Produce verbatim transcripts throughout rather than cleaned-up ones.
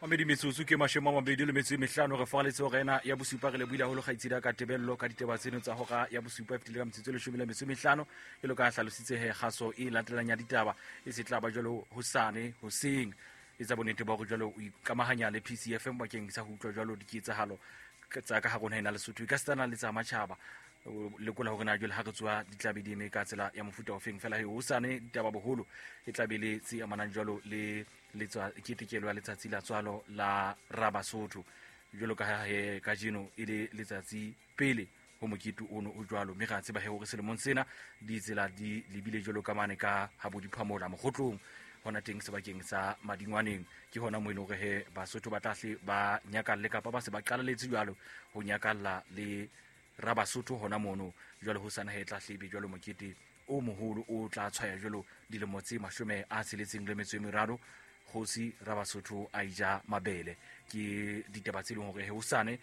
Mamedi metsotso ke mashome a mabedi le metso e mehlano re fagaletse rena ya bosupa re le buile haholo kgaitsedi ka tebello ka ditaba tseno tsa hora ya bosupa e fetile ka metsotso e leshome le metso e mehlano jalo ka hlalositse he kgaso e latelang ya ditaba e se tla ba jalo hosane hoseng e tsa bonnete ba go jalo o ikamahanya le P C F M bakeng sa ho utlwa jalo diketsahalo tsa ka ha rona ina Lesotho ka setana le tsa matjhaba le kola hore na jole ha re tswa ditlabe di me ka tsela ya mofuta ofeng fela he hosane ditaba boholo e tlabele tse amanang jalo le le tswa ketekelo ya letsatsi la tswalo la Rabasotho jalo ka he ka jeno ile letsatsi pele ho mokitu ono o jwalo mme ga tseba he hore selemong sena di tsela di lebile jalo ka mane ka ha bo diphamola mogotlong hona teng sebakeng sa Madingwaneng ke hona mo eno re he Basotho ba tahle ba nyakalle kapa ba se ba qalaletse jwalo ho nyakalla le Rabasotho hona mono jwalo ho sana he tla hlebe jwalo mokete o moholo o tla tshwaya jwalo dilemo tse mashome a tsheletseng le metso e meraro Kgosi Rabasotho a ija mabele ke ditaba tse leng hore he hosane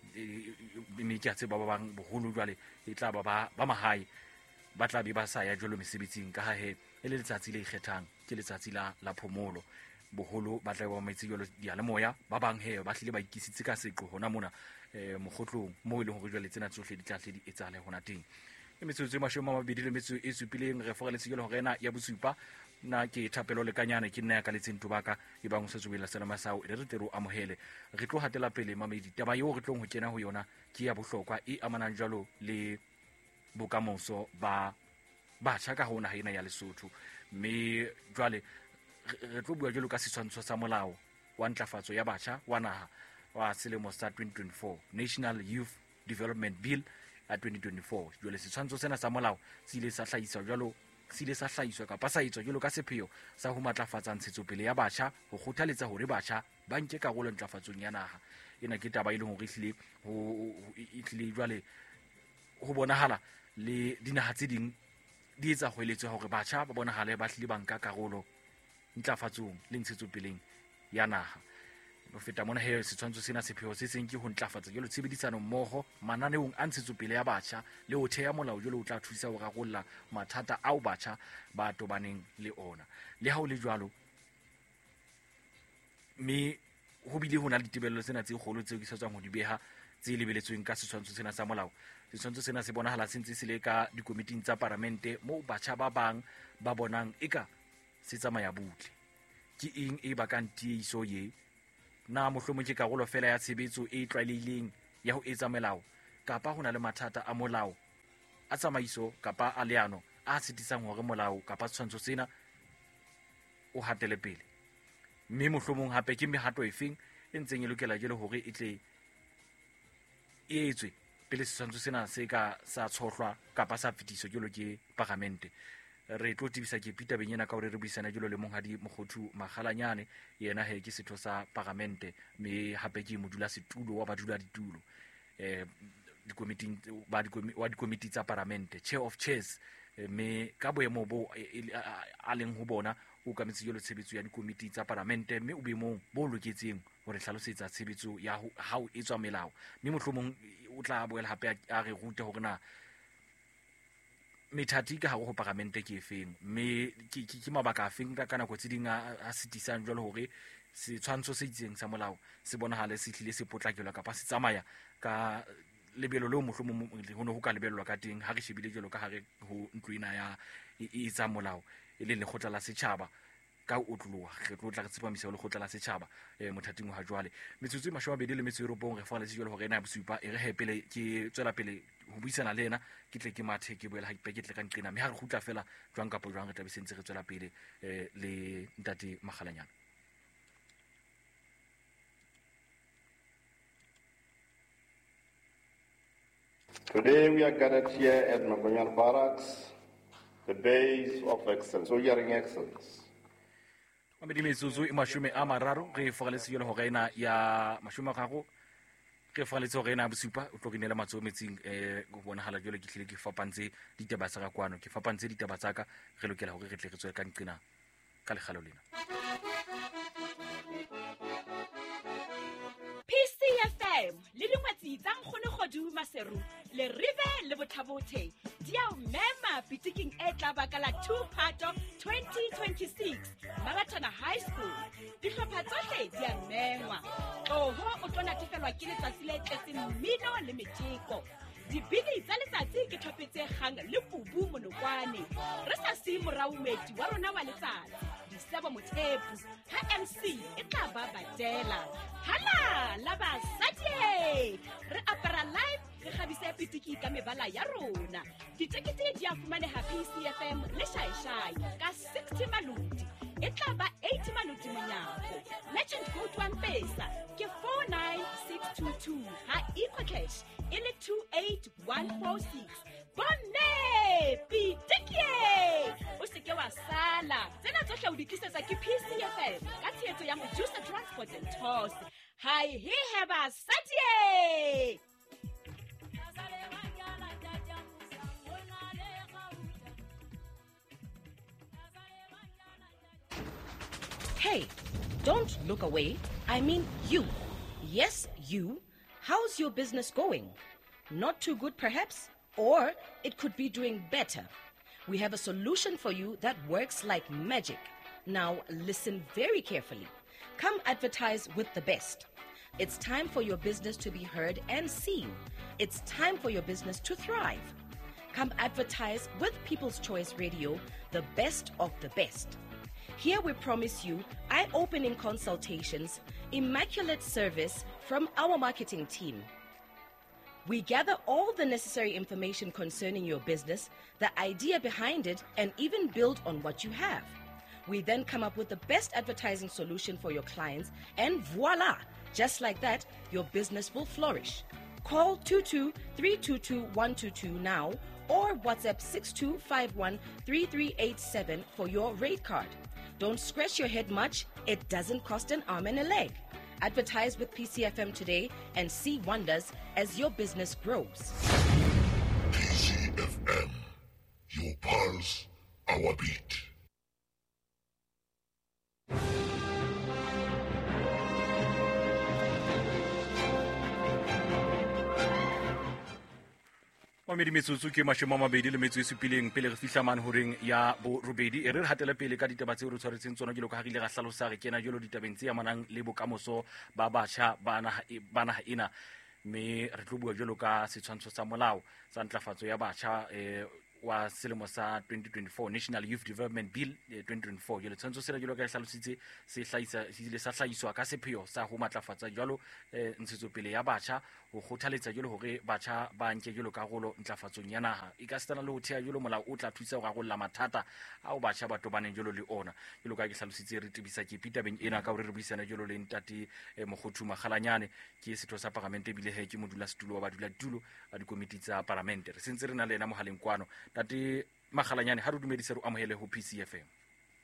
mme ke a tseba ba bang boholo jwale e tla ba ba mahae ba tla be ba sa ya jwalo mesebetsing ka ha he e le letsatsi le ikgethang ke letsatsi la la phomolo boholo ba tla ba maitse jwalo dialemoya ba bang he ba hlile ba ikisitse ka seqo hona mona eh mogotlong mo ile hore jwale tsena tsohle di tla hle di etsale hona teng e metsotso e mashome a mabedi le metso e supileng re fogaletse jwalo hore na ya bosupa na ke thapelo le kanyane ke nna ya ka letseng tobaka e bang o se tsubela sena masao e re tero amohele re tlo hatela pele mamedi taba yo re tlong ho kena ho yona ke ya bohlokwa e amanang jwalo le bokamoso ba batjha ka hona ha ena ya Lesotho mme jwale re tlo bua jwalo ka setshwantsho sa molao wa ntlafatso ya batjha wa naha wa selemo sa twenty twenty-four National Youth Development Bill ya twenty twenty-four jwale setshwantsho sena sa molao se ile sa hlahiswa jwalo se ile sa hlahiswa ka pasaitswa jwalo ka sepheo sa ho matlafatsa ntshetsopele ya batjha ho kgothaletsa hore batjha ba nke karolo ntlafatsong ya naha ena ke taba ile hore hlile ho itlile jwale ho bonahala le dinaha tse ding di etsa hoeletswa hore batjha ba bonahale ba hlile banka karolo ntlafatsong le ntshetsopeleng ya naha ho feta mona he setshwantsho sena sepheo se seng ke ho ntlafatsa jwalo tshebedisano mmoho mananeong a ntshetsopele ya batjha le ho theha molao jwalo o tla thusa ho rarolla mathata ao batjha ba tobaneng le ona le ha o le jwalo mme ho bile hona le ditebello tsena tse kgolo tseo ke sa tswang ho di beha tse lebeletsweng ka setshwantsho sena sa molao setshwantsho sena se bonahala sentse se le ka dikomiting tsa parlamente moo batjha ba bang ba bonang eka se tsamaya butle ke eng e bakang tiehiso ye na mohlomong ke karolo fela ya tshebetso e tlwaelehileng ya ho etsa melao kapa hona le mathata a molao a tsamaiso kapa a leano a sitisang hore molao kapa setshwantsho sena o hatele pele mme mohlomong hape ke mehato efeng e ntseng e lokela jelo hore e tle e etswe pele setshwantsho sena se ka sa tshohlwa kapa sa fetiso jelo ke parlamente re tlo tibisa ke Peter Benyena ka hore re buisana jelo le monghadi Mokgothu Makgalanyane yena he ke setho sa parlamente me hape ke modula setulo wa badula ditulo eh dikomiting ba dikomiti tsa parlamente chair of chairs me ka boemo bo a leng ho bona o ka metsi jelo tshebetso ya dikomiti tsa parlamente mme o be mong bo loketseng hore hlalosetsa tshebetso ya ha o etswa melao mme mohlomong o tla boela hape a re ruta hore na methati ka hare ho parlamente ke efeng mme ke ke mabaka afeng ka kana go tseding a sitisang jwalo hore se tshwantsho se itseng sa molao se bonahale se hlile se potlakelwa kapa se tsamaya ka lebelo le mohlomong ho no ho ka lebellwa ka teng ha re shebile jwalo ka hare ho ntluina ya e tsa molao e le lekgotla la setjhaba ka o tloha re tlo tla re tsepamisa le lekgotla la setjhaba eh mothating wa jwale metsotso e mashwabedi le metso e robong re faletse jwalo hore ena bosupa e re hepele ke tswela pele ho buisana le ena ke tle ke mathe ke boela ha ke tle ka nqina mme ha re khutla fela jwang kapo jwang re tabisentse re tswela pele eh le ntate Makgalanyana. Today we are gathered here at Makonyane Barracks, the base of excellence, soldiering excellence. Mamedi metsotso e mashome a mararo re fogaletse jwalo hore ena ya mashome a gago re fogaletse hore ena bosupa o tlo re nela matso metsing eh go bonahala jwalo ke hlile ke fapantse ditaba tsa ka kwano ke fapantse ditaba tsa ka re lokela hore re tle re tswe ka nqina ka legalo lena. P C F M le dingwetsi tsa nkgone godu maseru le rive le botlhabothe di a mema pitiking e tla ba ka la two phato twenty twenty-six Marathon High School di hlopha tsohle di a mengwa amogelwa ke letsatsi le tletseng mmino le metjeko. Dibini tsa letsatsi ke thopetse kgang le Pubu Monokwane. Re sa se moraumedi wa rona wa letsatsi. Disebo Mothepu. Ha M C e tla ba Badela. Hala la basadi. Re apara live re khabise pitiki ka mebala ya rona. Ditekete di a fumaneha P C F M le Shaishai ka sixty maludi. E tla ba eighty maludi monyako. Legend code one pesa ke four nine six two two. Ha equal cash e le two eight one four six. Bonne pitiki. O se ke wa sala. Tsena tsohle o di tlisetsa ke P C F M ka tshehetso ya Mojusa Transport and Tours. Hi he heba sadie. Hey, don't look away. I mean you. Yes, you. How's your business going? Not too good, perhaps? Or it could be doing better. We have a solution for you that works like magic. Now, listen very carefully. Come advertise with the best. It's time for your business to be heard and seen. It's time for your business to thrive. Come advertise with People's Choice Radio, the best of the best. Here we promise you eye-opening consultations, immaculate service from our marketing team. We gather all the necessary information concerning your business, the idea behind it, and even build on what you have. We then come up with the best advertising solution for your clients, and voila! Just like that, your business will flourish. Call two two three two two one two two now or WhatsApp six two five one three three eight seven for your rate card. Don't scratch your head much. It doesn't cost an arm and a leg. Advertise with P C F M today and see wonders as your business grows. P C F M, your pulse, our beat. Mamedi metsotso ke mashome a mabedi le metso e supileng pele re fihla mane horeng ya bo robedi e re re hatela pele ka ditaba tseo re tshwaretseng tsona jalo ka ha re ile ga hlalosa re kena jalo ditabeng tse amanang le bokamoso ba batjha ba naha ena mme re tlo bua jalo ka setshwantsho sa molao sa ntlafatso ya batjha eh wa selemo sa twenty twenty-four National Youth Development Bill eh, twenty twenty-four jalo tshwantsho sena jalo ka hlalositse se hlaisa se ile sa hlaiswa ka sepheo sa ho matlafatsa jalo eh, ntshetsopele ya batjha ho kgothaletsa jalo hore batjha ba nke jalo karolo ntlafatsong ya naha e ka stana le ho thea jalo molao o tla thusa ho rarolla mathata ao batjha ba tobaneng jalo le ona jalo ka ke hlalositse re tebisa ke pitabeng ena ka hore re buisana jalo le ntate eh, Mokgothu Makgalanyane ke setho sa parlamente bile he ke modula setulo wa badula ditulo a dikomiti tsa parlamente re sentse re na le ena mohaleng kwano tate Makgalanyane ha re dumedise re amohele ho P C F M.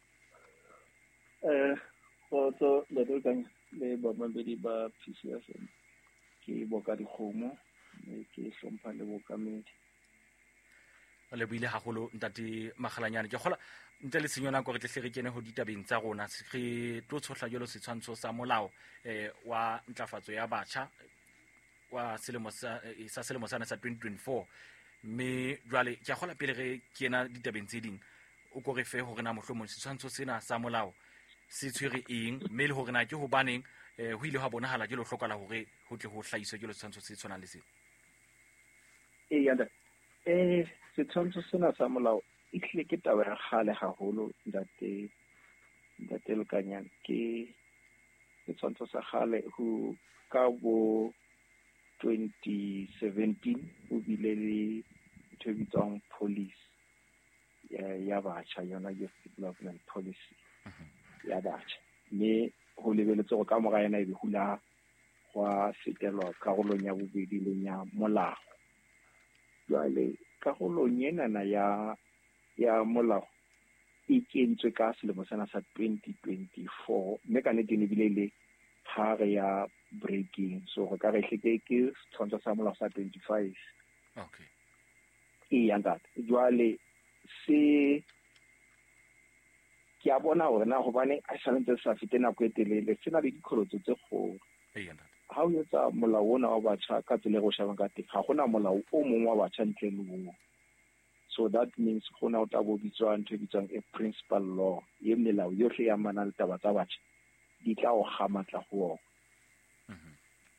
eh go tso le tsang le ba mabedi ba P C F M ke boka dikgomo ke hlompha le bokamedi le buile haholo ntate Makgalanyane ke khola ntle le senyona go re tle re kene ho ditabeng tsa rona re tlo tshohla jalo setshwantsho sa molao eh wa ntlafatso ya batjha wa selemo sa sa selemo sa sa twenty twenty-four me jwale ke khola pele re kena ditabeng tse ding o go re fe hore na mohlomong setshwantsho sena sa molao se tshwere eng me le hore na ke ho baneng eh ho ile ha bonahala ke lo hlokala hore ho tle ho hlaiswe ke lo setshwantsho se tshwana le se e ya eh setshwantsho sena sa molao e tle ke taba ya gale haholo ndate ndate lekanyana ke setshwantsho sa gale ho ka bo twenty seventeen o bile le thebitsang police ya ya batjha yona youth development policy ya batjha me ho lebeletse go ka moga yana e be hula gwa fetelwa karolong ya bobedi le nya molao jwale karolong ena na ya ya molao e kentswe ka selemo sana sa twenty twenty-four mme ka nete ne bile le hare ya breaking so go ka re hleke ke setshwantsho sa molao sa twenty-five. Okay e ya ntate jwale se ke a bona hore na go bane a tshwanetse sa fete nako e telele se na le dikholotsho tse kgolo e ya ntate ha o etsa molao ona wa batjha ka tsele go shaba ka teng ga gona molao o mongwe wa batjha ntle le wo so that means gona o tla bo bitswa ntwe bitswang a principal law ye melao yohle ya mana le taba tsa batjha di tla o gamatla go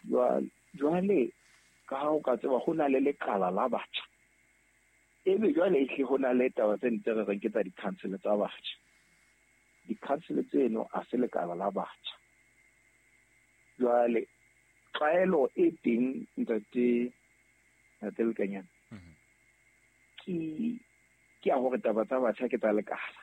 jwale ka ha o ka tseba go na le lekala la batjha ebe jwale e go na le taba tse ntse re ke tsa di-council tsa batjha di-council tseno a se lekala la batjha jwale tlwaelo e teng ntate ntate Lekanyana ke ke a gore taba tsa batjha ke tsa lekala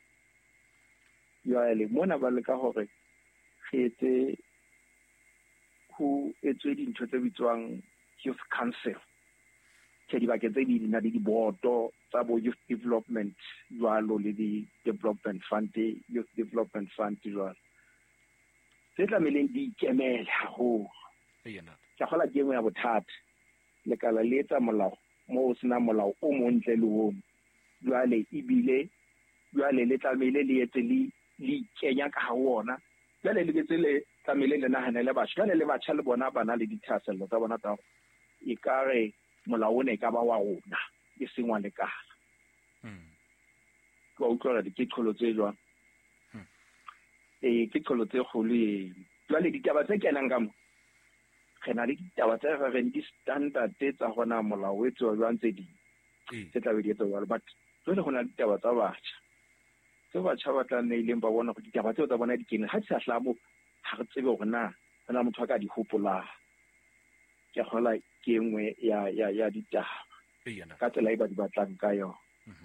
jwale mona ba leka gore ge etse go etswe dintho tse bitswang youth council ke di baketse di na di boto tsa bo youth development jwalo le di development fund youth development fund jwalo se tlameleng di ikemele haholo ka gola ke engwe ya bothata lekala le etsa molao mo o sena molao o montle le o jwale ibile jwale le tlamele le etse le le kenya ka wona jwale le betse le tlamele le nahana le batho jwale le batjha le bona bana le dithasello tsa bona tsa e kare molao ne ka ba wa rona e sengwa le kala mm go utlwa di kitkholo tse jwa mm e kitkholo tse kholo e jwale ditaba tse kenang ka mo gena le ditaba tse ga re di standard tsa gona molao wetso jwa ntse di se tla be di etsa jwalo but jwale gona ditaba tsa batjha tse batjha ba tla ne ileng ba bona go ditaba tse tsa bona di kene ha tsa hlamo ha re tsebe gore na ana motho a ka di hopola ke gola ke engwe ya ya ya ditaba ka tsela e ba di batlang ka yona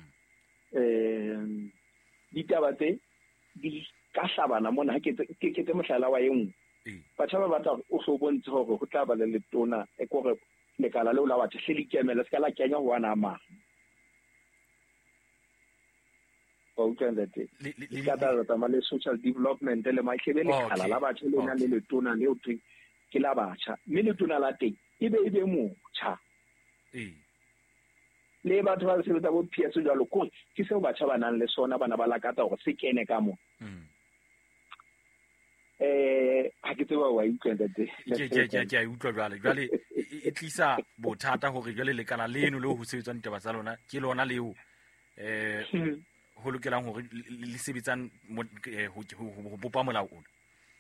eh ditaba tse di ka hlabana mona ha ke ke ke mohlala wa engwe batjha ba batla o so bontshe gore go tla ba le letona e gore lekala le o la batho se le ikemela se ka la kenya ho ana ma o tsendete le ka tla tsa male social development le ma hlebe lekala la batho le na le letona le o teng ke la batjha mme letona la teng e be e be motjha eh le batho ba se betsa bo P S jalo ko ke se batjha ba nang le sona bana ba lakata gore se kene ka mo eh ha ke tseba wa itlendete ke ke ke ke utlwa jwale jwale e tlisa bothata hore jwale le kana leno le ho sebetsang ditaba tsa lona ke lona leo eh ho lokelang hore le sebetsang ho bopa molao ona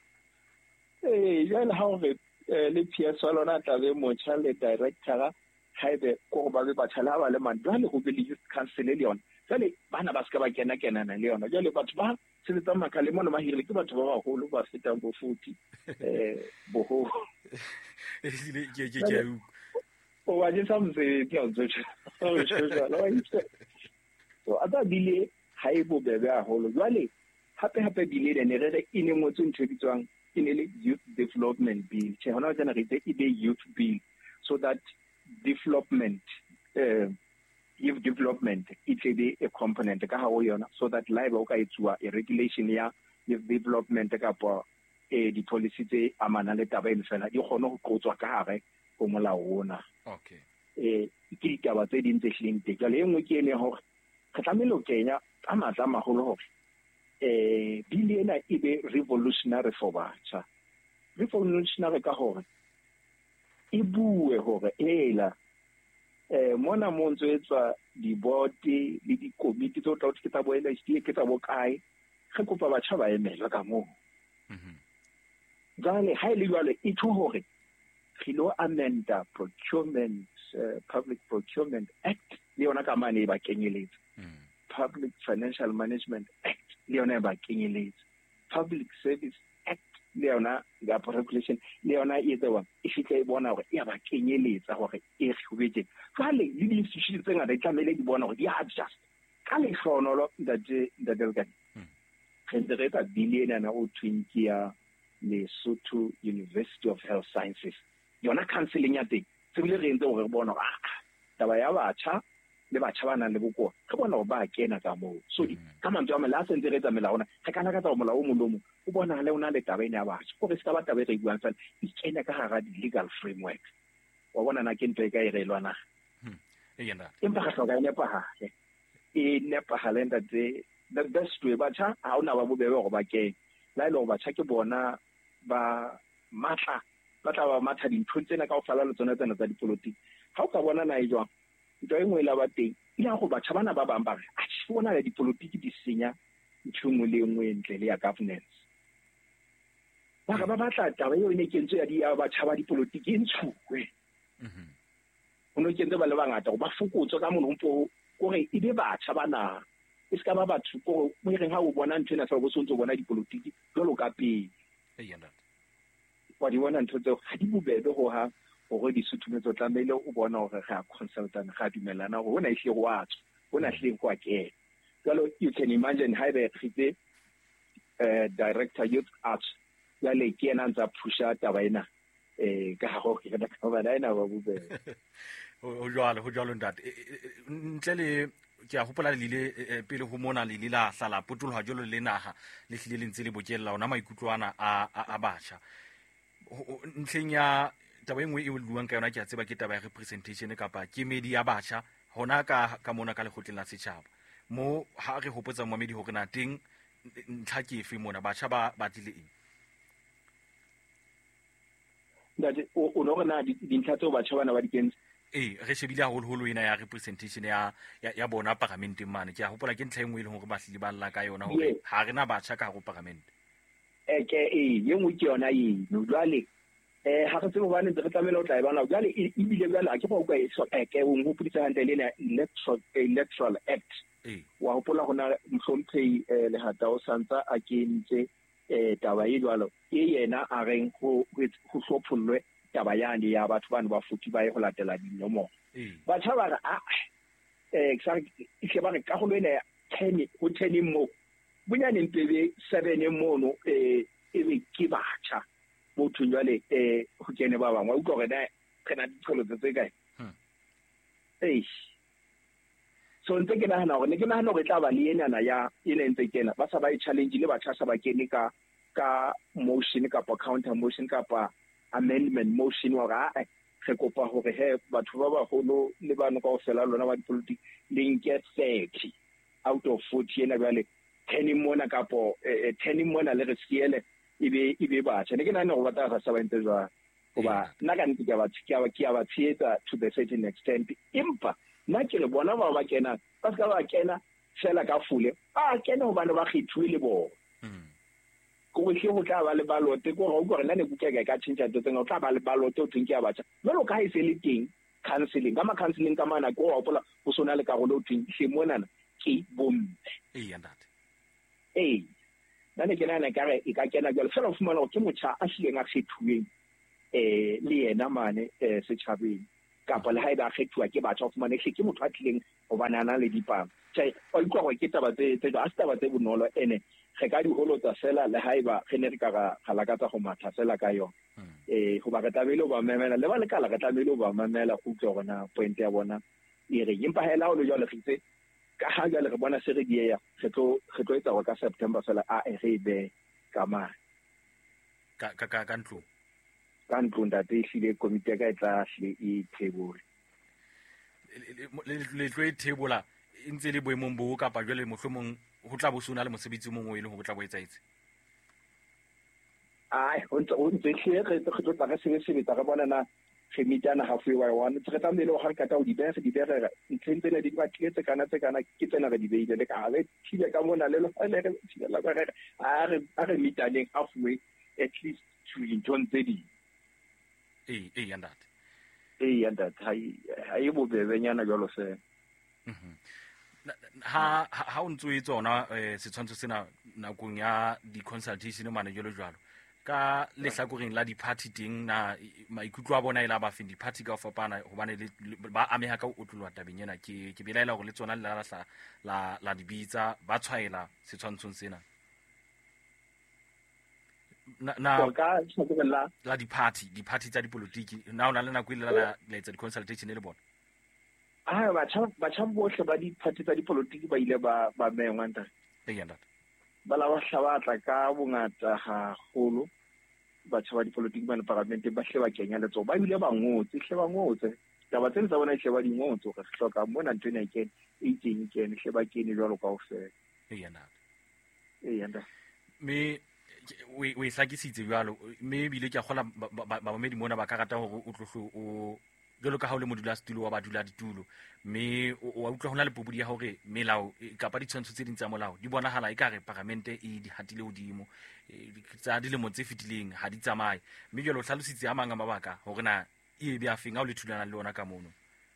eh jwale ha hore le P S lona tla be motjha le director haebe go ba be batjhala ba le man jwale go be le youth council le yona jwale bana ba ska ba kena kenana le yona jwale batho ba se tsa makale mona ma hire ke batho ba baholo ba fetang bo forty eh bo ho e le ke ke ke o wa je samse ke o tsotsha o tsotsha la wa so ata bile haibo bebe a holo jwale hape hape bile ne re e ne motho ntho bitswang e ne le youth development bill che hona tsena re itse e be youth bill so that development uh, youth development it be a component ka ha o yona so that live o ka etswa a regulation ya youth development ka po e di policy tse amana le taba e fela di kgone go qotswa ka hare go molao ona okay eh ke ditaba tse di ntse hleng te jale engwe ke ene hore re tlamelo kenya ka matla magolo hore eh biliena e be revolutionary for batjha revolutionary ka hore e bue hore ela eh mona mo ntse etswa di board le di committee tso tla ke tsa bo L H D ke tsa bo kae ge kopa batjha ba emela ka mo mhm jale ha ile jwale e tho hore re lo amenda procurement uh, public procurement act le yona ka mane ba kenyeletsa public financial management act le yona ba kenyeletsa public service act le yona ga regulation le yona e tsewa e fitla e bona gore e ba kenyeletsa gore e khubetse jale le di institutions tse ngata e tlamele di bona gore di adjust ka le hlonolo that that delga re re ta billion na o twenty ya Lesotho University of Health Sciences yona counseling ya teng se bile re ntse gore bona ah taba ya batjha le batjha bana le boko re bona go ba kena ka mo so ka mantse a mela sentse re tsa mela ona ga kana ka tsa mola o molomo o bona le ona le taba ene ya batjha go re se ka ba taba e re buang tsana e kena ka gara di legal framework wa bona na ke ntwe ka e re lwana e yena empa ga hloka ene pa ha e ne pa halenda tse the best way batjha ha ona ba bobebe go ba kena la ile go batjha ke bona ba matla ba tla ba matha dintho tsena ka go fala le tsona tsena tsa dipolotiki ha o ka bona na e jwang ntwa engwe la ba teng ile go batjha bana ba bang ba re a tshi bona le dipolotiki di senya ntshungwe le engwe ntle le ya governance ba ga ba batla taba eo ne kentse ya di batjha ba dipolotiki e ntshuwe o no kentse ba le bangata go ba fokotse ka monompo gore e be batjha bana e ska ba batho go mo reng ha o bona ntwe na sa go sontso bona dipolotiki jolo ka pele wa di bona ntwe tse ga di bobebe go ha gore di suthumetso tlamele o bona gore ga consultant ga dumelana go bona ihle go atso bona hle go akela jalo you can imagine ha be khite eh director youth arts ya le ke ena ntsa pusha taba ena eh ka go ke ka ba ena ba bobebe o jwale ho jwalo ntate ntle le ke a hopola le ile pele ho mona le ile la hlala potoloha jolo le naha le hlile le ntse le bokella ona maikutlwana a a batjha ntleng ya taba engwe e buang ka yona ke a tseba ke taba ya representation kapa ke medi ya batjha hona ka ka mona ka lekgotleng la setjhaba mo ha re hopotsa mmamedi hore na teng ntlha ke efe mona batjha ba batlile eng ndate o no rena dintlha tseo batjha bana ba dikentse eh re shebile haholo holo ena ya representation ya ya bona parlamenteng mane ke a hopola ke ntlha engwe le hore ba hlile ba lla ka yona hore ha rena batjha ka go parlament eh ke eh yengwe ke yona e no jwale eh ha re tsebo bane re tlamela o tla e bana jwale e bile jwale a ke go kwa e so ke o mo putsa hantle le na electoral electoral act eh wa hopola gona mhlomphei le hata o santsa a kentse eh taba e jwalo e yena a reng go go hlophollwe taba yane ya batho bana ba futhi ba e go latela dinomoro ba tshaba a eh ka ke ba ka go lena ten go ten mo bunyane mpebe seven mo no eh e be ke batjha motho jwale eh go kene ba bangwe o go rena kana ditsholo tse kae eh so ntse ke nahana gore ne ke nahana gore tla ba le enana ya ile ntse kena ba sa ba e challenge le batjha sa ba kene ka ka motion kapa counter motion kapa amendment motion wa ga re kopa hore he batho ba ba holo le bana ka ofela lona ba dipolitiki le nke thirty out of forty ena bale ten mona kapo ten mona le re siele ibe ibe batjha ne ke nana go batla ga sa ba ntse jwa goba nna ka ntse ke ba tshika ba ke ba tsietsa to the certain extent impa nna ke le bona ba ba kena ba ska ba kena fela ka fule a kena go bana ba khithwe le bo go hle go tla ba le balote go go gore nna ne bukeka ka tshintja tse ngo tla ba le balote o thinki ya batjha jalo ka e se le teng counseling ka ma counseling ka mana go opola go sona le ka go lo thinki monana ke bombe eh andate eh nane ke nana ka re e ka kena jalo fela o fumana ke motjha a hlileng a kgethuweng eh le yena mane eh setjhabeng kapa le haeba a kgethuwa ke batjha o fumana ke motho a tlileng go banana le dipang tjai o ikwa go ke taba tse tse a taba tse bonolo ene ge ka di holotsa fela le haiba ge ne re ka ga galakatsa go matha fela ka yona eh go ba ka tabelo ba memela le ba le kala ka tabelo ba memela go tlo gona point ya bona e re impa hela o le jalo gitse ka ha ga le re bona se re die ya ge tlo ge tlo etsa go ka September fela a e re be ka ma ka ka ka ntlo ka ntlo nda te hlile komite ka etla hle e table le le tlo e table ntse le boemong bo ka pa jwale mohlomong go tla bo sona le mosebetsi mongwe ile go tla bo etsaetse ai o ntse o ntse hle re tlo tla ga se se beta ga bona na ge mitana halfway wa one tse ta mmele o ga ka ta o di bese di bere ntse le di ba tletse kana tse kana ke tsena ga di beile le ka le tshile ka mona le le le re tshile la ga a re a re mitaneng halfway at least to intone tse di eh eh andate eh andate hai hai bo bebenyana jalo se mhm ha ha o ntse e tsona setshwantsho sena nakong ya di consultation mane jalo jalo ka le hlakoreng la di party ding na maikutlo a bona ile ba feng di party ka fapana hobane ba ameha ka o tlolwa tabeng ena ke ke belaela go le tsona le la la la di bitsa ba tshwaela setshwantshong sena na na ka tshwantsho la di party di party tsa dipolitiki na ona le na go ile la letsa di consultation le bona ah batjha batjha bohle ba di party tsa dipolitiki ba ile ba ba mengwa nta e yanda ba la ba hlabatla ka bongata ha holo batjha ba dipolitiki ba parliament ba hle ba kenya letso ba ile ba ngotse hle ba ngotse taba tsena tsa bona hle ba di ngotse go hloka mona ntwena ke e teng ke ne hle ba kene jwalo ka ofela e yanda e yanda me we we hlakisitse jwalo me bile ke a gola ba ba medi mona ba ka rata hore o tlotlo o jalo ka ha o le modulasetulo wa badula ditulo mme wa utlwa hona le popudi ya hore melao kapa ditshwantsho tse ding tsa molao di bonahala ekare parlamente e di hatile hodimo tsa dilemo tse fetileng ha di tsamaye mme jalo hlalositse a mang a mabaka hore na e be a fenga o le thulana le ona ka mono.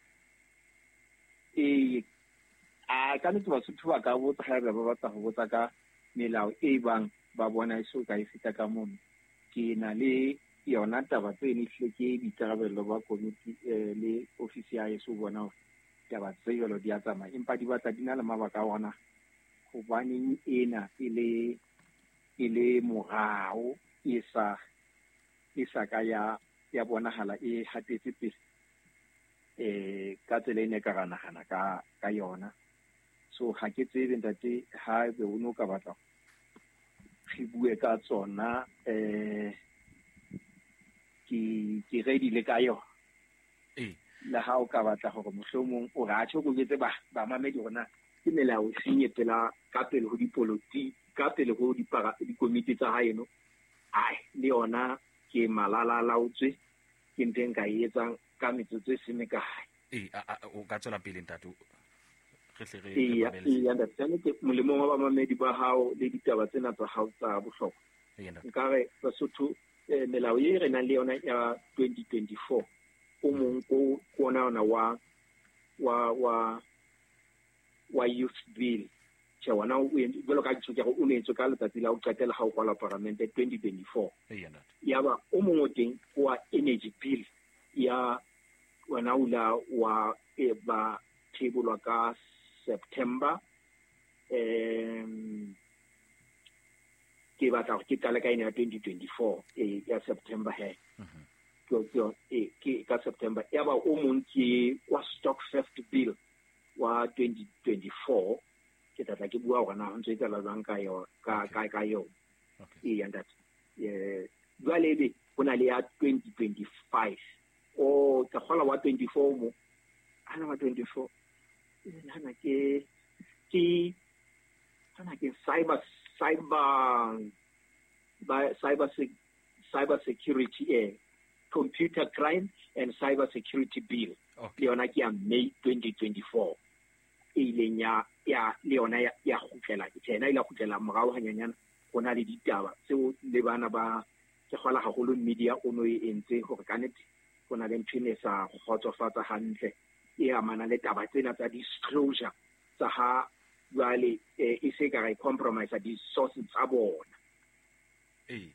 e a ka ntse ba suthu ba ka botsa ga ba batla go botsa ka melao e bang ba bona e so ka e feta ka mono ke na le yona taba tse ne hle ke ditarabelo ba committee le ofisi ya eso bona taba tse yolo di a tsamaya empa di batla di na le mabaka a ona go baneng ena ile ile morao isa isa ka ya ya bonahala e hatetse pele eh ka tsela ene ka gana gana ka ka yona so ha ke tsebe ntate ha be o no ka batla re bue ka tsona eh ke ke ready le ka yo eh la ha o ka batla gore mohlomong o ga tsho go getse ba ba mamedi rona ke melao senyetela ka pele ho dipoloti ka pele ho dipara dikomiti tsa haeno ai le yona ke malala laotswe ke nteng ka etsang ka metsotso se me ka eh o ka tswela pele ntate re hle re e ya nda tsane ke molemo wa mamedi ba hao le ditaba tsena tsa hao tsa bohlokwa nkare Basotho melao ye re nang le yona ya twenty twenty-four o mong ko kona ona wa wa wa wa youth bill che wana o belo ka tshotse go o netse ka letsatsi la o qetela ha o kwala parlamente twenty twenty-four ya ba o mongwe teng wa energy bill ya wana ula wa e ba table ka September em ke batla ke tala ka ina twenty twenty-four e ya September he ko ko e ke ka September ya ba o mong ke wa stock theft bill wa twenty twenty-four ke tla ke bua hore na ho ntse tsela jang ka yo ka ka ka yo e ya ndat eh jwale be bona le ya twenty twenty-five o ka khola wa twenty-four mo ana wa twenty-four hana ke ke hana ke cyber cyber by cyber cyber security eh computer crime and cyber security bill leona ke ya May twenty twenty-four ile nya ya leona ya ya khutlela tsena ile khutlela morao hanyanyana gona le ditaba tseo le bana ba ke gola gagolo media ono e entse gore kanete gona le ntshine sa khotsofatsa hantle e amana le taba tsena tsa disclosure tsa ha jwale e se ka re compromise di sources tsa bona eh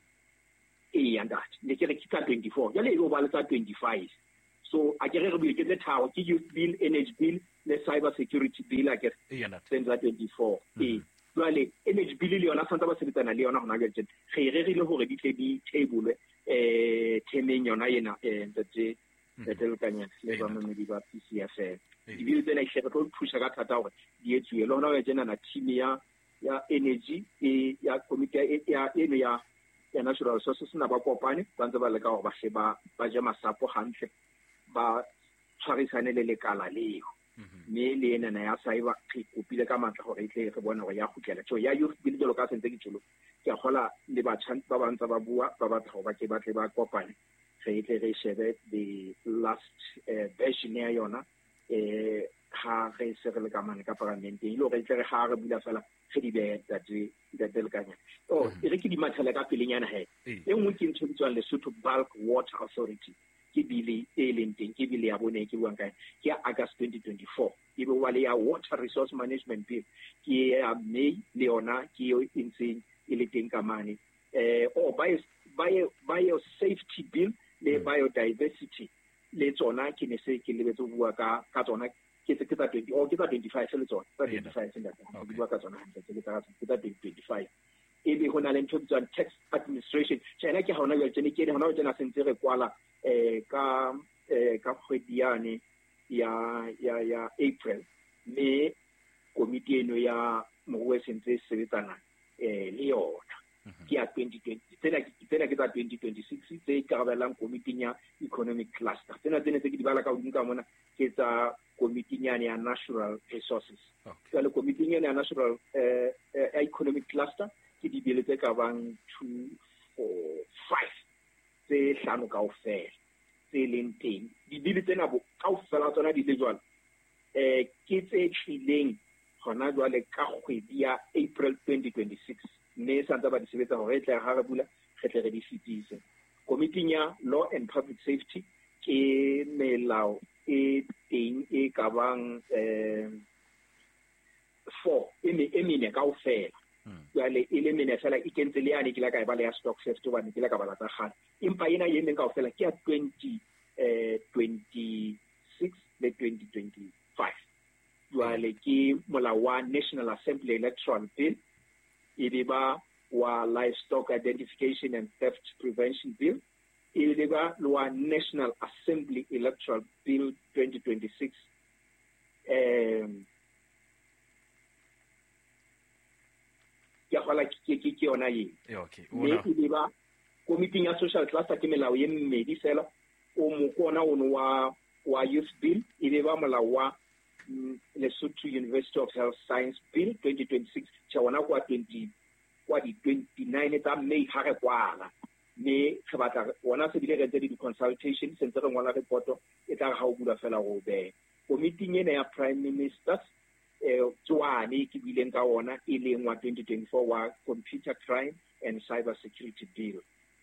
e yanda le ke re kita twenty-four jale e go ba le tsa twenty-five so a ke re re bile ke thawo ke youth bill energy bill le cyber security bill a ke e yanda tsa twenty-four e jwale energy bill le yona santsa ba sebetsana le yona gona ga tse ge re re le hore di tle di table eh temeng yona yena eh ntse le telekanya le ba mmedi ba P C F L di bill tsena e shebe go thusa ka thata hore di etswe le hona ya tsena na team ya ya energy e ya committee ya eno ya ya natural resources na ba kopane ba ntse ba le ka hore ba sheba ba je masapo hantle ba tshwarisane le lekala leo mme le ena na ya cyber ke kopile ka matla gore itle re bona gore ya khutlela tso ya youth bill jalo ka sentse ke tsholo ke gola le ba tshantse ba bantsa ba bua ba ba tlo ba ke ba tle ba kopane re itle re shebe the last version ya yona eh ha re se re le ka mane ka parlamente ile re itle re ha re bula fela ge di be that that delkanya oh re ke di mathela ka pelenyana he e nngwe ke ntse tswang le Lesotho Bulk Water Authority ke bile e leng teng ke bile ya bone ke buang ka ke August twenty twenty-four e be wale ya water resource management bill ke ya May le yona ke yo insane e le teng ka mane eh o bio bio bio safety bill le biodiversity le tsona ke ne se ke lebetse bua ka ka tsona ke se ke tsa twenty o ke tsa twenty-five le tsona tsa twenty-five se ndata ke bua ka tsona hantle ke tsa ke tsa twenty-five e be hona le ntho tsa tax administration tsena ke hona ya tsene ke hona tsena sentse re kwala eh ka eh ka kgwediane ya ya ya April le komiti eno ya mowe sentse sebetsana eh le yona ke ya twenty twenty tsena ke tsena ke tsa twenty twenty-six tse ka gabelang komiti ya economic cluster tsena tsene tse ke di bala ka udinka mona ke tsa komiti ya ya natural resources ka le komiti ya natural eh economic cluster ke di bile tse ka bang two four five tse hlano ka ofela tse leng teng di-bill tsena bo kaofela tsona di le jwalo eh ke tse tlileng gona jwale ka kgwedi ya April twenty twenty-six mme sa ntse ba di sebetsa hore e tle ga re bula re tle re di fetise. Committee ya Law and Public Safety ke melao e teng e ka bang eh four e mene kaofela jwale e le mene fela e kentse le yane ke la ka e ba le ya stock theft ba ne ke la ka ba la tsa gana empa ena ye meng kaofela ke ya twenty twenty-six le twenty twenty-five jwale ke molao wa National Assembly Electoral Bill e be ba wa Livestock Identification and Theft Prevention Bill e be ba wa National Assembly Electoral Bill twenty twenty-six um ya fala ke ke ke ona ye okay mme e be ba committee ya social cluster ke melao ye mmedi fela o mo kona ono wa wa youth bill e be ba molao wa Lesotho University of Health Science Bill twenty twenty-six cha wana kwa twenty kwa di twenty-nine tsa May ha re kwala mme re batla wana se bile re tse di consultation sense re ngwana report e tla ga o bula fela go be committee ena ya prime ministers eh tswane ke bileng ka ona e leng wa twenty twenty-four wa computer crime and cyber security bill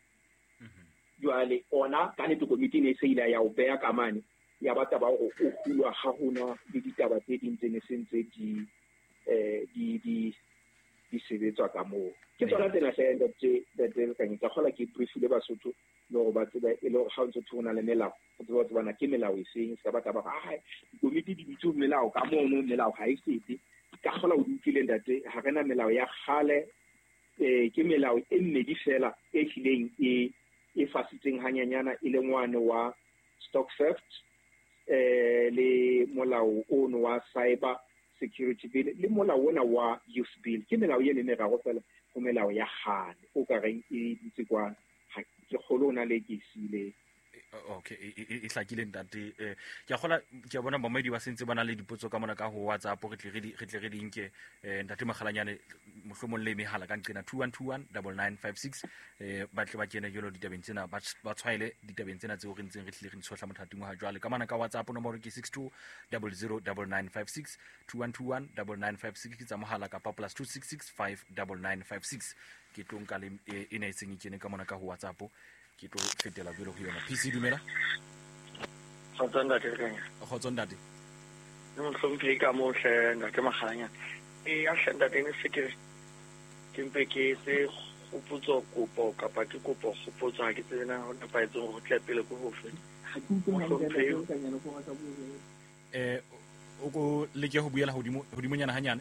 jwale ona ka ne to committee ne se ile ya o beya ka mane ya batla ba go o hulwa ga hona le ditaba tse ding tse ne sentse di eh di di di sebetswa ka mo ke tsona tsena se enda tse tse ka nka gola ke briefile ba sotho le go ba tseba e le go ga ntse thona le melao go tseba bana ke melao e seng se ba taba ga ha committee di bitso melao ka mo no melao ga e sete ka gola o dikile ndate ha rena melao ya gale eh ke melao e mmedi fela e tlileng e e fasitseng hanyanyana e le ngwane wa stock theft eh le molao ono wa cyber security bill le molao ona wa youth bill ke melao ye ne ga go fela go melao ya gane o ka reng e ditse kwa ke kholo na le ke sile okay e hlakile ntate eh ke gola ke bona mamedi ba sentse bana le dipotso ka mona ka ho WhatsApp re tle re tle re dinke eh ntate Magalanyane mohlomong le mehala ka nqena two one two one nine nine five six eh ba tle ba kene jolo ditabeng tsena ba tshwaile ditabeng tsena tseo re ntseng re tle re tshohla mothating wa jwale ka mana ka WhatsApp nomoro ke six two zero zero nine nine five six two one two one nine nine five six ke tsa mohala ka plus two six six five nine nine five six ke tlonka le e ne tseng ikene ka mona ka ho WhatsApp ke tlo fetela belo go yona P C dumela Khotsonda ke kanya khotsonda di no tlhomphe ka mo hle nda ke Magalanyane e a hlenda teng se ke ke mpe ke se go putso kopo ka pa ke kopo go putso ha ke tsena ho nna paetse go tla pele go ho fe ha ke utlwe ha ke kanya no go ga ka bua eh o go leke go buela hodimo hodimonyana hanyane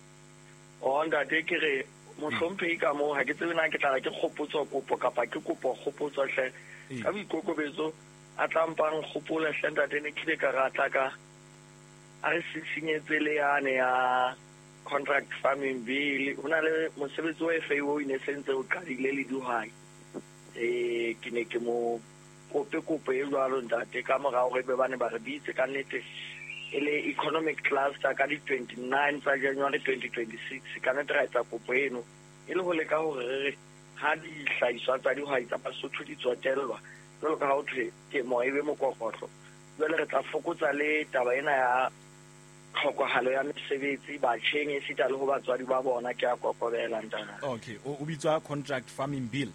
o nda te ke re mohlomphei ka mo ha ke tsena ke tla ke kgopotso kopo kapa ke kopo kgopotso hle ka boikokobetso a tlampang kgopola hlenda tene ke ka rata ka a re sitsinyetse le yane ya contract farming bill una le mosebetsi wa F A O ine sentse o qadile le dihwai eh ke ne ke mo kope kopo e jwalo ntate ka morao re be bane ba re bitse ka nnete ele economic cluster ka di twenty-nine tsa January twenty twenty-six ka ne tra etsa kopo eno ele go leka hore re ha di hlaiswa tsa dihwai tsa Basotho di tsotelwa jwalo ka ha o thwe ke mo ebe mokokotlo jwale re tla fokotsa le taba ena ya tlhokahalo ya mesebetsi ba tshenge sita le ho batswadi ba bona ke a kokobela ntana okay o bitswa contract farming bill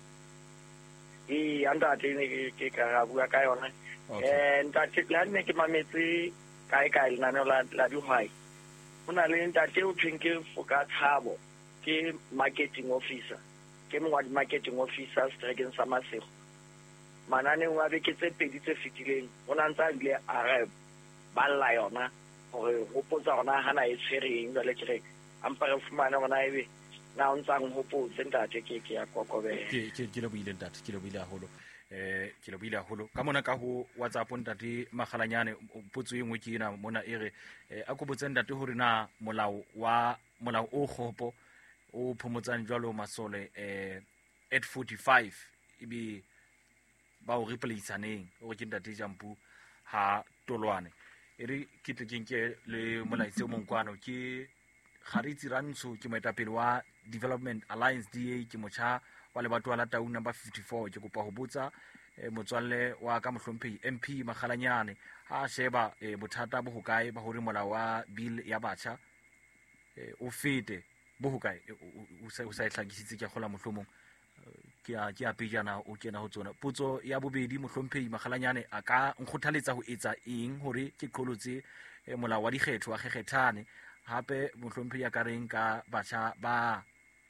e anda tene ke ka bua ka yona eh ntate la ne ke mametse kae kae la no la la dihwai una le ntate o tshwenke foka tshabo ke marketing officer ke mongwa di marketing officer strekeng sa Masego manane wa be ke tse pedi tse fitileng ona ntsa ile a ba la yona gore go potsa gona hana e tshwereng jale ke re ampare fumana gona ebe na o ntsang ho potse ntate ke ke ya kokobela ke ke ke le buile ntate ke le buile haholo eh ke le buile haholo ka mona ka ho WhatsApp ntate Magalanyane potso e ngwe ke ena mona e re a go botsa ntate hore na molao wa molao o gopo o phomotsang jwalo masole eh at forty-five ibe ba o replaceaneng o ke ntate Jampu ha tolwane ere ke tle ke le molaitse mo nkwano ke Kharitsi Ranso ke moetapele wa Development Alliance D A ke mocha wa lebatwa la Taung number fifty-four ke kopa ho botsa motswalle wa ka mohlomphehi M P Makgalanyane ha sheba bothata bo hokae ba hore molao wa bill ya batjha o fete bo hokae o sa o sa itlhakisitse ke gola mohlomong ke a ke a pejana o kena ho tsona. Potso ya bobedi, mohlomphehi Makgalanyane a ka nkgothaletsa ho etsa eng hore ke qholotse molao wa dikgetho wa kgekgethane, hape mohlomphehi a ka reng ka batjha ba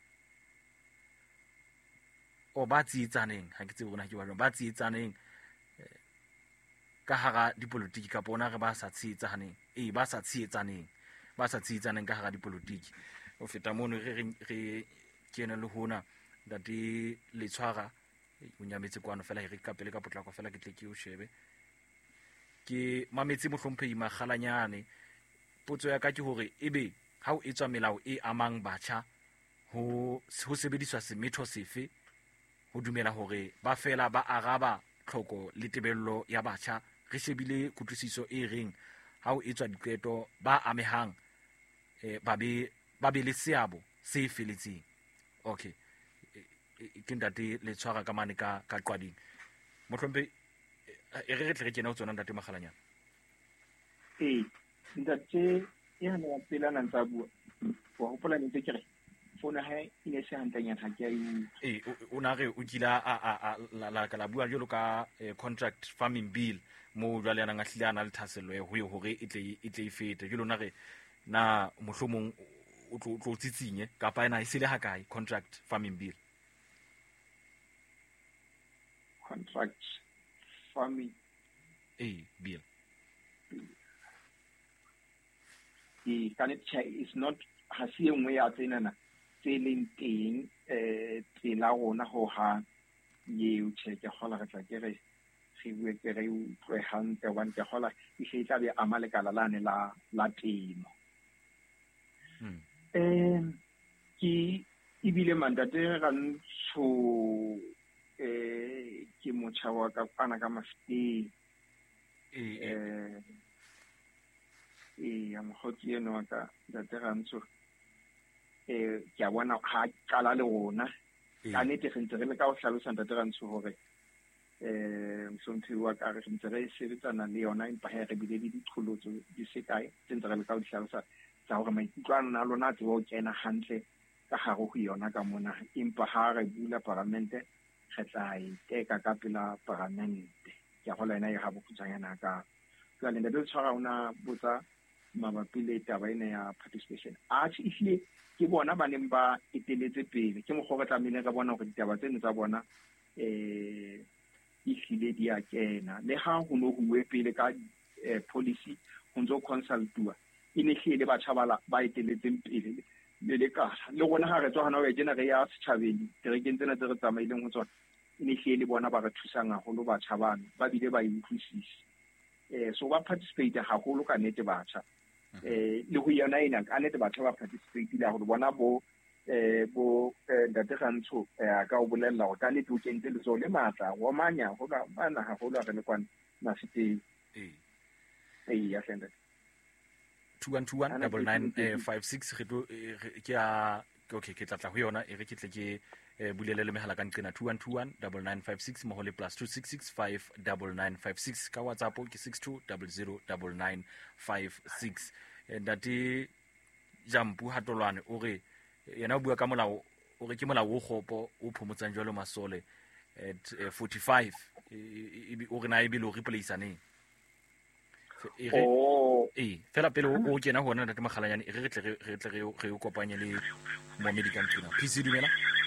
o ba tsietsaneng ha ke tsebe bona ke ba jwang ba tsietsaneng ka hara dipolotiki ka bona re ba sa tsietsaneng eh ba sa tsietsaneng ba sa tsietsaneng ka hara dipolotiki. O feta mono re re kena le hona dati le tshwara o nyametse kwano fela re ka pele ka potlako fela ke tle ke o shebe ke mametse mohlomphehi Makgalanyane. Potso ya ka ke hore ebe ha o etswa melao e amang batjha ho ho sebediswa semetho sefe ho dumela hore ba fela ba araba tlhoko le tebello ya batjha, re shebile kutlwisiso e reng ha o etswa diqeto ba amehang eh ba be ba be le seabo se feletseng. Okay, ke ndate le tshwara ka mane ka ka qwading mohlompe e re re tle re kena ho tsona ndate Makgalanyane. Eh ndate ya na pela na tsa bua ho hopola ntse ke re fona ha ine se hantanyana ha ke ai eh o na re o kila a a la la ka la bua jolo ka contract farming bill mo jwale yana ngahlilana le thasello ho yo hore e tle e tle e fete jolo na re na mohlomong o tlo tlo tsitsinye kapa ena e sele ha kae contract farming bill contract farming eh bill the connector is not ha se engwe ya tsena na tseleng teng eh tsela rona ho ha ye o tsheke hola re tla ke re se bue ke re o tloe hante wan ke hola e se tla be amale kala lane la la temo. Mm. Eh ki ibile mandate ran so eh ke motshawa ka pana ka masti eh e ya mohoti eno ka date rantso eh ke a bona ha kala le rona ka nete sentse re le ka o hlalosa date rantso hore eh msontsi wa ka re sentse re sebetsana le yona empa he re bile di ditlholotso di se kae sentse re le ka o hlalosa tsa hore maikutlwana na lona tse o kena hantle ka hare ho yona ka mona empa ha re bula parlamente re tla iteka ka pela parlamente ke go lena e ha bokhutsanyana ka ka le ndebe tshwara una botsa mabapi le taba ena ya participation a tshile ke bona ba neng ba eteletse pele ke mo go re tlamile ka bona gore ditaba tseno tsa bona eh ifile di a kena le ha ho no huwe pele ka policy ho ntso consultua ine hlile ba tšhabala ba eteletseng pele le le ka le gona ha re tswa hana we jena re ya setšhabeng re kentsena tse re tsamaileng ho tsona ine hlile bona ba re thusang haholo ba tšhabana ba bile ba inclusive eh so ba participate haholo ka nete batjha eh le ho yona ina ka nete batjha ba participate le haholo bona bo eh bo ndate gantsho ka o bolella go ka nete o kentse le zo le matla go manya go ba bana haholo re le kwana na siteng eh eh ya senda two one two one nine nine five six re tlo ke a okay ke tlatla ho yona e re ke tle ke bulele le mehala ka nqena two one two one nine nine five six mo hole plus two six six five nine nine five six ka WhatsApp ke six two zero zero nine nine five six ndati jampu hatolwane o re yena o bua ka molao o re ke molao o gopo o phomotsang jwalo masole at forty-five o re na e bile o replace neng oh eh fela pele o kena hona ntate Makgalanyane e re tle re tle re o kopanye le mo medical tuna P C dumela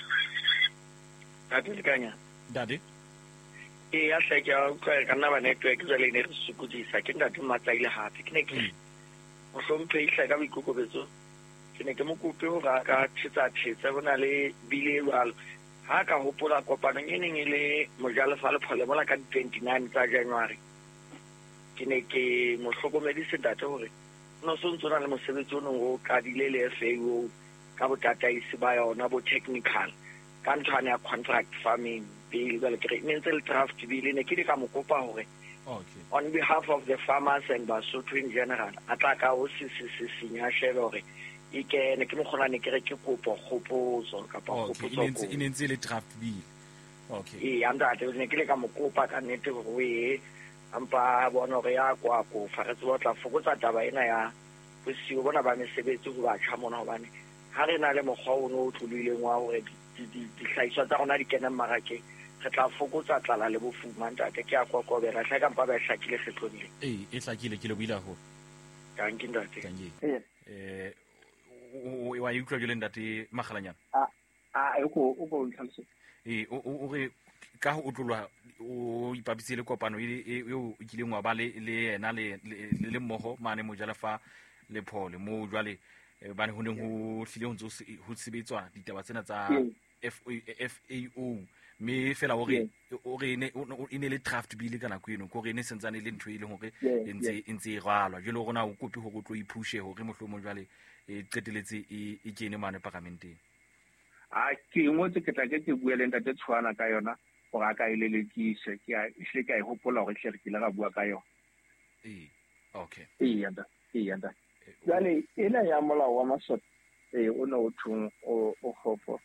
a ke lekanya dade e ya hle ke ka kana ba network jale ne re sukudisa ke ntate matlaile hape ke ne ke mo hlomphe ihla ka boikokobetso ke ne ke mo kope ho ra ka tsetsa tsetsa bona le bile wal ha ka hopola kopano e neng e le mojalo fa le phole mola ka twenty-nine tsa January ke ne ke mo hlokomedise data hore no so ntsona le mosebetsi o neng o ka dile le F A O ka botataisi ba yona bo technical ka ntshwane ya contract farming bill le ke ne ntse le draft bill ne ke di ka mo kopa hore okay on behalf of the farmers and Basotho in general ataka o se se se sinya shebe hore e ke ne ke mo khona ne ke re ke kopo khopotso ka pa khopotso ko ine ntse le draft bill Okay. ee ntate ne ke le ka mokopa ka nnete gore o ye ampa bona gore ya kwa ko fa re tlo tla fokotsa taba ena ya bosigo bona ba mesebetsi go ba tšha mona gobane ga re na le mokgwa o ne o tlholileng wa gore dihlahiswa tsa gona di kena mmarakeng re tla fokotsa tlala le bofuma ntate ke a kokobela tlha ka mpa ba e hlakile kgetlong ee e hlakile ke le buile go tanki ntate eh wa e utlwa jole ntate Magalanyana a a e go o go ntlhalose ee o re ka o tlolwa o ipapisitse le kopano e o kileng wa ba le yena le mmogo mane Mojalefa le Paul mo jwale ba ne ho neng ho hlile ho ntse ho sebetswa ditaba tsena tsa F A O me fela o re o re ne e ne le draft bill kana go eno go re ne sentsane le ntho ile hore entse entse e ralwa jelo rona o kopi go go tlo iphushe hore mohlomo jwale e qeteletse e kene mane parlamenteng a ke ngotse ke tla ke ke bueleng ntate Tshwana ka yona gore a ka ile le kitse ke a hle ka e hopola gore hle re ke le ga bua ka yona ee okay ee ya da ee ya da jale ena ya molao wa masot ee o ne o thung o o hopo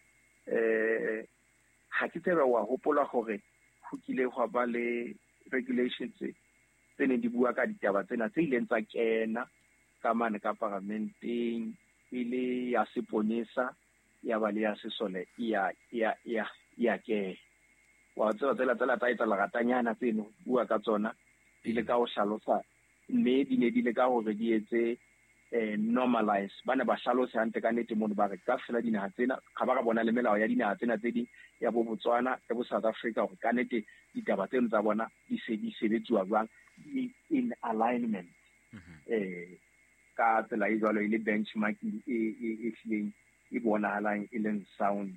eh ha ke tseba wa hopola gore go kile go ba le regulations tse ne di bua ka ditaba tsena tse ileng tsa kena ka mane ka parlamenteng ile ya seponesa ya ba le ya sesole ya ya ya ya ke wa tsela tsela tsela tsa itla ratanyana tseno bua ka tsona ile ka o hlalosa mme di ne di le ka hore di etse eh normalize bana ba hlalosa hante ka nete mo ba re ka fela dinaha tsena ga ba ka bona le melao ya dinaha tsena tse di ya bo Botswana ya bo South Africa gore ka nete ditaba tseno tsa bona di se di sebetsuwa jwang in alignment eh ka tsela e jwalo ile benchmark e e hleng e bonahalang e leng sound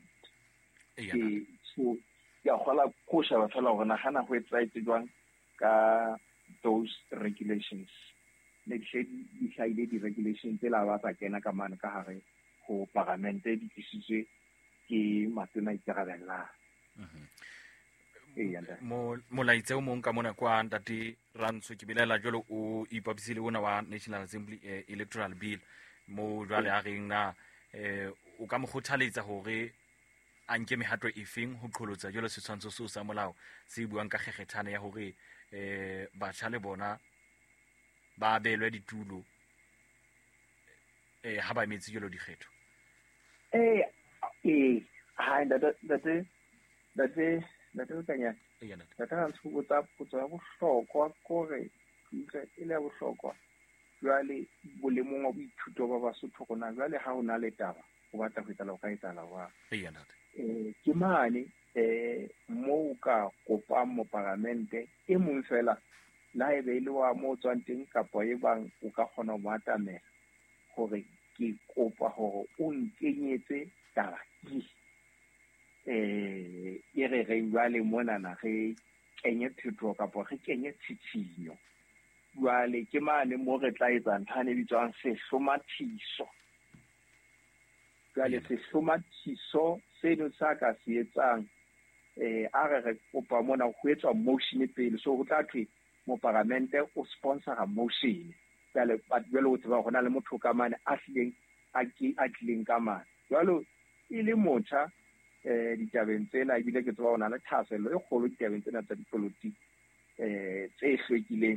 e so ya gola go shaba fela gore nagana go etsa itse jwang ka those regulations le di hlaile di regulations tse la ba tsa kena ka mane ka hare go parlamente di tlisitswe ke matona iterabella mo molaitse o mong ka mona kwa ntate Rantsho ke bilela jolo o ipapisile ona wa National Assembly electoral bill mo jwale a reng na eh o ka mo khothaletsa hore a nke mehato e feng ho qholotsa jolo setshwantsho se sa molao se buang ka kgekgethane ya hore eh ba tshale bona ba belwe ditulo eh ha ba metsi jolo dikgetho eh eh ha nda da da da da da kanya e yana da ta ntse go tsa potso ya bohlokwa gore ile ile ya bohlokwa jwale bolemong wa boithuto ba Basotho gona jwale ha ona le taba o batla go itala o ka itala wa e yana eh ke mane eh mo ka kopa mo parlamente e mong fela la e be ile wa mo tswanteng kapo e bang o ka kgona go matamela gore ke kopa gore o nkenyetse taba eh e re re jwale mona na ge kenye thutro kapo ge kenye tshitshinyo jwale ke mane mo re tla etsa nthane bitswang sehlomathiso jwale sehlomathiso seno sa ka se etsang eh a re re kopa mona go etswa motion pele so go tla thwe mo parlamente o sponsor a motion jwale ba jwale o tseba gona le motho ka mane a hleng a ke a tlileng ka mane jwalo ile motha eh ditabeng tsena e bile ke tseba ona le thaselo e kgolo ditabeng tsena tsa dipolotiki eh tse hlwekileng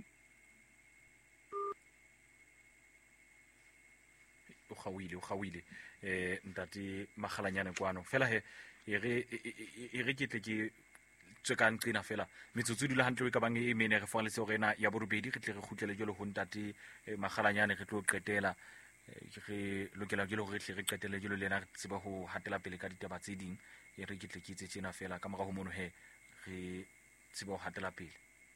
o gawile o gawile eh ntate Magalanyane kwano fela he e re e re ke tle ke tswekang qina fela metsotso dula hantle ka bang e mene re fa le se rena ya borobedi re tle re khutlele jolo ho ntate Magalanyane re tlo qetela re lokela jolo re tle re qetele jolo lena re tseba ho hatela pele ka ditaba tse ding e re ke tle ke tsetsena fela ka mora ho mono he re tseba ho hatela pele.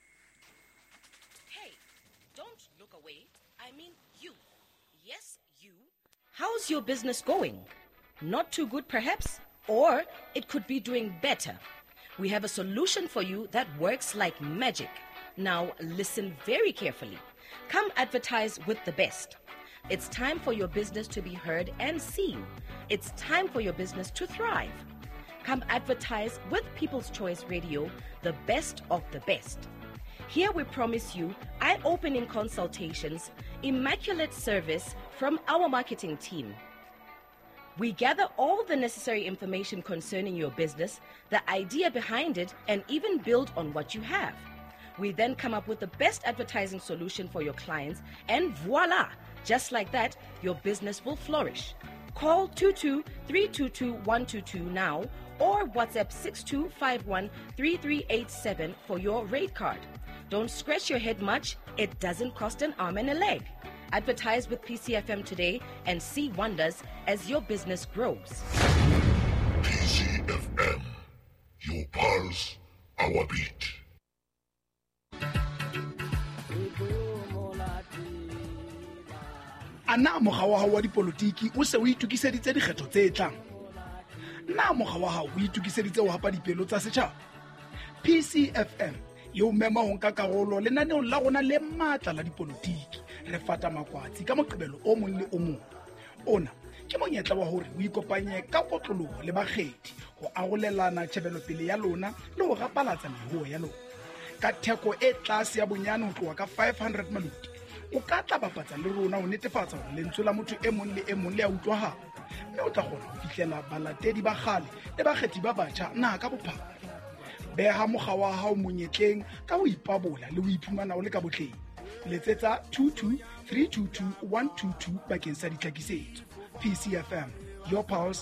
Hey, don't look away. I mean you. Yes, you. How's your business going? Not too good perhaps? Or it could be doing better. We have a solution for you that works like magic. Now listen very carefully. Come advertise with the best. It's time for your business to be heard and seen. It's time for your business to thrive. Come advertise with People's Choice Radio, the best of the best. Here we promise you eye-opening consultations, immaculate service from our marketing team. We gather all the necessary information concerning your business, the idea behind it, and even build on what you have. We then come up with the best advertising solution for your clients, and voila! Just like that, your business will flourish. Call two two three two two one two two now or WhatsApp six two five one three three eight seven for your rate card. Don't scratch your head much. It doesn't cost an arm and a leg. Advertise with P C F M today and see wonders as your business grows. P C F M, your pulse, our beat. Ana mogga wa hao wa dipolotiki o se o itukiseditse dikgetho tse tlang. Na mogga wa hao o itukiseditse ho hapa dipelo tsa setjhaba. P C F M yo mema ho nka karolo lenaneo la rona le matla la dipolotiki re fata makwatsi ka moqebelo o mong le o mong. Ona ke monyetla wa hore o ikopanye ka kotloloho le bakgethi ho arolelana tshebelo pele ya lona le ho rapalatsa mehuo ya lona. Ka theko e tlase ya bonyane ho tloha ka five hundred maluti. O ka tla bapatsa le rona ho netefatsa hore lentswe la motho e mong le e mong le a utlwahala. Mme o tla kgona ho fihlela balatedi ba kgale le bakgethi ba batjha naha ka bophara. Beha mogga wa hao monyetleng ka ho ipabola le ho iphumana o le ka botleng. Letsetsa two two three two two one two two bakeng sa ditlhakisetso. P C F M, your pulse,